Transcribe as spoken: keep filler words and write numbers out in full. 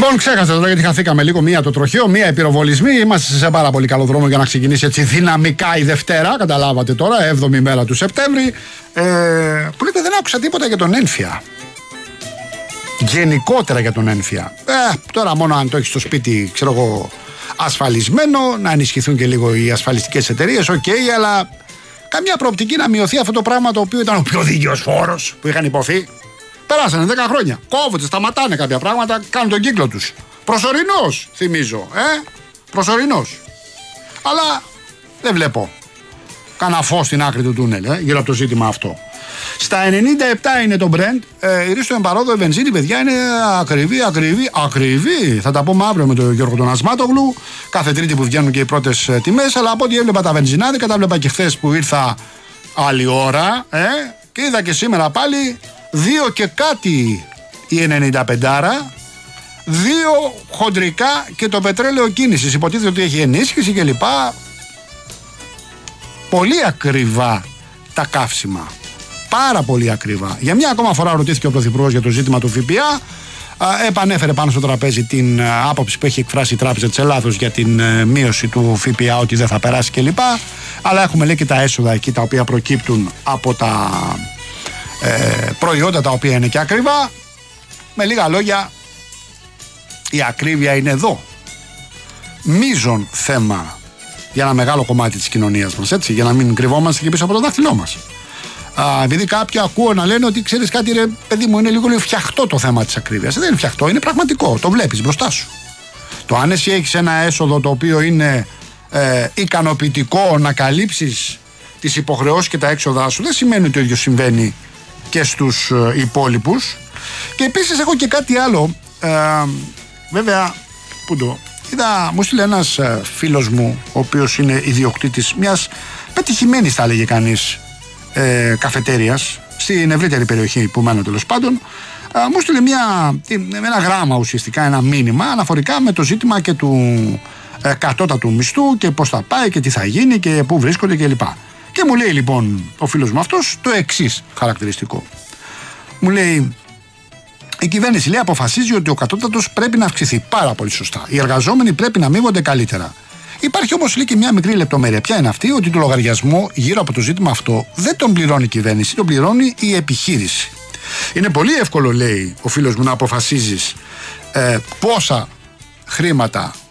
Λοιπόν, ξέχασα τώρα γιατί χαθήκαμε λίγο. Μία το τροχαίο, μία οι πυροβολισμοί. Είμαστε σε πάρα πολύ καλό δρόμο για να ξεκινήσει έτσι δυναμικά η Δευτέρα. Καταλάβατε τώρα, έβδομη μέρα του Σεπτέμβρη. Ε, που λέτε, δεν άκουσα τίποτα για τον ένφια. Γενικότερα για τον ένφια. Ε, τώρα μόνο αν το έχει στο σπίτι, ξέρω εγώ, ασφαλισμένο, να ενισχυθούν και λίγο οι ασφαλιστικές εταιρείες. Οκ, okay, αλλά καμιά προοπτική να μειωθεί αυτό το πράγμα το οποίο ήταν ο πιο δίκαιος φόρος που είχαν υποθεί. Περάσανε δέκα χρόνια. Κόβονται, σταματάνε κάποια πράγματα, κάνουν τον κύκλο τους. Προσωρινός, θυμίζω. Ε? Προσωρινός. Αλλά δεν βλέπω κανένα φως στην άκρη του τούνελ ε, γύρω από το ζήτημα αυτό. Στα ενενήντα επτά είναι το Brent. Ε, η ρίστο εμπαρόδο, η βενζίνη, παιδιά, είναι ακριβή, ακριβή, ακριβή. Θα τα πούμε αύριο με τον Γιώργο τον Ασμάτογλου. Κάθε Τρίτη που βγαίνουν και οι πρώτες ε, τιμές. Αλλά από ό,τι έβλεπα τα βενζινάδικα, τα έβλεπα και χθες που ήρθα άλλη ώρα. Ε, και είδα και σήμερα πάλι δύο και κάτι η ενενήντα πέντε. Δύο χοντρικά και το πετρέλαιο κίνησης. Υποτίθεται ότι έχει ενίσχυση κλπ. Πολύ ακριβά τα καύσιμα. Πάρα πολύ ακριβά. Για μια ακόμα φορά ρωτήθηκε ο Πρωθυπουργός για το ζήτημα του ΦΠΑ. Επανέφερε πάνω στο τραπέζι την άποψη που έχει εκφράσει η Τράπεζα της Ελλάδος για την μείωση του ΦΠΑ, ότι δεν θα περάσει κλπ. Αλλά έχουμε λέει και τα έσοδα εκεί τα οποία προκύπτουν από τα ε, προϊόντα τα οποία είναι και ακριβά. Με λίγα λόγια, η ακρίβεια είναι εδώ. Μείζον θέμα για ένα μεγάλο κομμάτι της κοινωνίας μας, έτσι, για να μην κρυβόμαστε και πίσω από το δάχτυλό μας. Α, επειδή κάποιοι ακούω να λένε ότι ξέρεις κάτι, ρε παιδί μου, είναι λίγο, λίγο φτιαχτό το θέμα της ακρίβειας. Δεν είναι φτιαχτό, είναι πραγματικό. Το βλέπεις μπροστά σου. Το αν εσύ έχεις ένα έσοδο το οποίο είναι ε, ικανοποιητικό να καλύψεις τις υποχρεώσεις και τα έξοδά σου, δεν σημαίνει ότι το ίδιο συμβαίνει και στους ε, υπόλοιπους. Και επίσης έχω και κάτι άλλο. Ε, βέβαια, πού το. Είδα, μου στείλε ένας ε, φίλος μου, ο οποίος είναι ιδιοκτήτης μιας πετυχημένης, θα έλεγε κανείς, Ε, καφετέριας στην ευρύτερη περιοχή που μένω τέλος πάντων. ε, μου στείλε μια, ένα γράμμα, ουσιαστικά ένα μήνυμα αναφορικά με το ζήτημα και του ε, κατώτατου μισθού και πώς θα πάει και τι θα γίνει και πού βρίσκονται κλπ. Και, και μου λέει λοιπόν ο φίλος μου αυτός το εξής χαρακτηριστικό. Μου λέει, η κυβέρνηση λέει αποφασίζει ότι ο κατώτατος πρέπει να αυξηθεί. Πάρα πολύ σωστά. Οι εργαζόμενοι πρέπει να αμείβονται καλύτερα. Υπάρχει όμως λέει και μια μικρή λεπτομέρεια. Ποια είναι αυτή? Ότι το λογαριασμό γύρω από το ζήτημα αυτό δεν τον πληρώνει η κυβέρνηση, τον πληρώνει η επιχείρηση. Είναι πολύ εύκολο, λέει ο φίλος μου, να αποφασίζεις ε, πόσα χρήματα